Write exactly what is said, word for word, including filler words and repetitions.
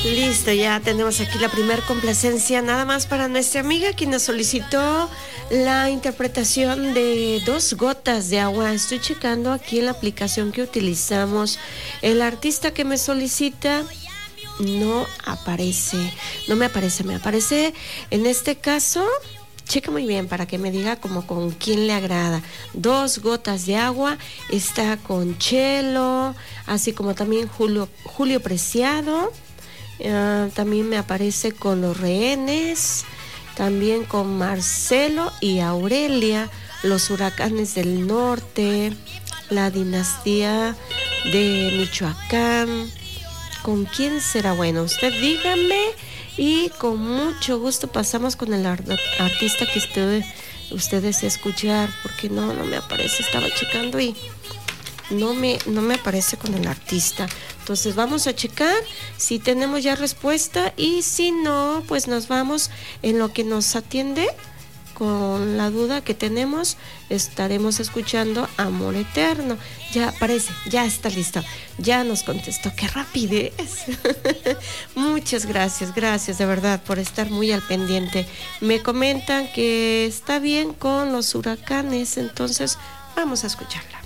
Listo, ya tenemos aquí la primer complacencia, nada más para nuestra amiga quien nos solicitó la interpretación de Dos Gotas de Agua. Estoy checando aquí en la aplicación que utilizamos. El artista que me solicita no aparece, no me aparece, me aparece en este caso. Checa muy bien para que me diga como con quién le agrada. Dos Gotas de Agua está con Chelo, así como también Julio, Julio Preciado. Uh, también me aparece con Los Rehenes, también con Marcelo y Aurelia, Los Huracanes del Norte, La Dinastía de Michoacán. ¿Con quién será? Bueno, usted dígame y con mucho gusto pasamos con el art- artista que usted, ustedes escuchar, porque no, no me aparece, estaba checando y no me, no me aparece con el artista. Entonces vamos a checar si tenemos ya respuesta y si no, pues nos vamos en lo que nos atiende con la duda que tenemos. Estaremos escuchando Amor Eterno. Ya aparece, ya está listo, ya nos contestó. ¡Qué rapidez! Muchas gracias, gracias de verdad por estar muy al pendiente. Me comentan que está bien con Los Huracanes, entonces vamos a escucharla.